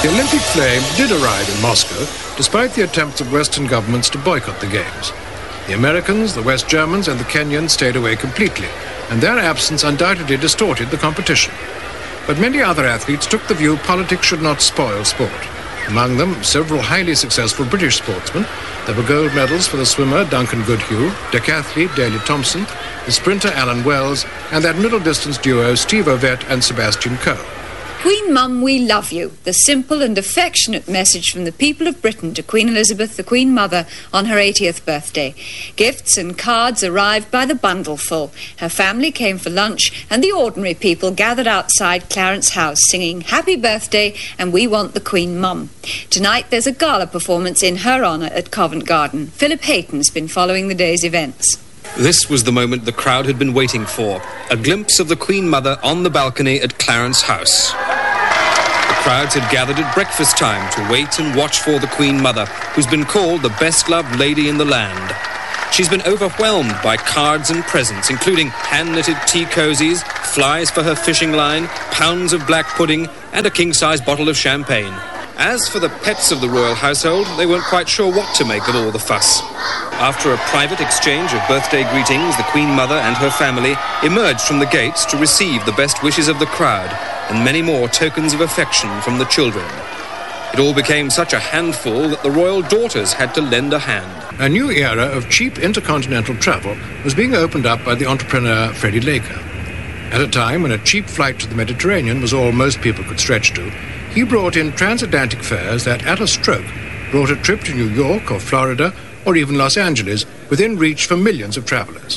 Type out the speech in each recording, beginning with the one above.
The Olympic flame did arrive in Moscow, despite the attempts of Western governments to boycott the Games. The Americans, the West Germans and the Kenyans stayed away completely, and their absence undoubtedly distorted the competition. But many other athletes took the view politics should not spoil sport. Among them, several highly successful British sportsmen. There were gold medals for the swimmer Duncan Goodhue, decathlete Daley Thompson, the sprinter Alan Wells, and that middle-distance duo Steve Ovett and Sebastian Coe. Queen Mum, we love you. The simple and affectionate message from the people of Britain to Queen Elizabeth, the Queen Mother, on her 80th birthday. Gifts and cards arrived by the bundleful. Her family came for lunch, and the ordinary people gathered outside Clarence House singing Happy Birthday and We Want the Queen Mum. Tonight there's a gala performance in her honour at Covent Garden. Philip Hayton's been following the day's events. This was the moment the crowd had been waiting for. A glimpse of the Queen Mother on the balcony at Clarence House. The crowds had gathered at breakfast time to wait and watch for the Queen Mother, who's been called the best-loved lady in the land. She's been overwhelmed by cards and presents, including hand-knitted tea cozies, flies for her fishing line, pounds of black pudding, and a king-size bottle of champagne. As for the pets of the royal household, they weren't quite sure what to make of all the fuss. After a private exchange of birthday greetings, the Queen Mother and her family emerged from the gates to receive the best wishes of the crowd and many more tokens of affection from the children. It all became such a handful that the royal daughters had to lend a hand. A new era of cheap intercontinental travel was being opened up by the entrepreneur Freddie Laker. At a time when a cheap flight to the Mediterranean was all most people could stretch to, he brought in transatlantic fares that, at a stroke, brought a trip to New York or Florida or even Los Angeles within reach for millions of travellers.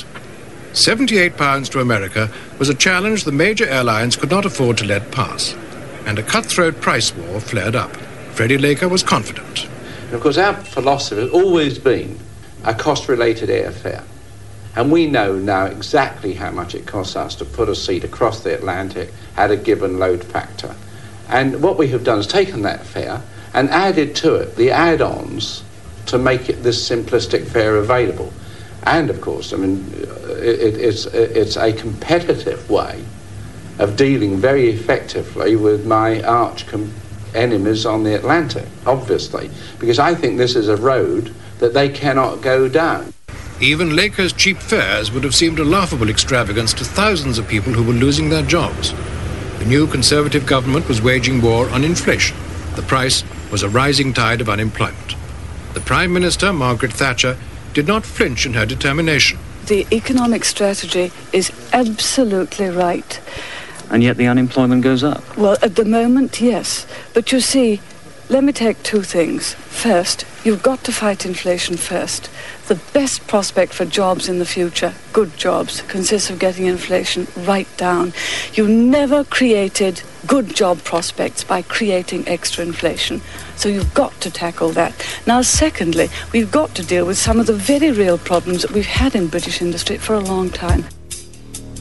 £78 to America was a challenge the major airlines could not afford to let pass, and a cutthroat price war flared up. Freddie Laker was confident. And of course, our philosophy has always been a cost-related airfare. And we know now exactly how much it costs us to put a seat across the Atlantic at a given load factor. And what we have done is taken that fare and added to it the add-ons to make it this simplistic fare available. And of course, I mean, it's a competitive way of dealing very effectively with my arch enemies on the Atlantic, obviously, because I think this is a road that they cannot go down. Even Laker's cheap fares would have seemed a laughable extravagance to thousands of people who were losing their jobs. The new Conservative government was waging war on inflation. The price was a rising tide of unemployment. The Prime Minister, Margaret Thatcher, did not flinch in her determination. The economic strategy is absolutely right. And yet the unemployment goes up. Well, at the moment, yes. But you see, let me take two things. First, you've got to fight inflation first. The best prospect for jobs in the future, good jobs, consists of getting inflation right down. You never created good job prospects by creating extra inflation. So you've got to tackle that. Now, secondly, we've got to deal with some of the very real problems that we've had in British industry for a long time.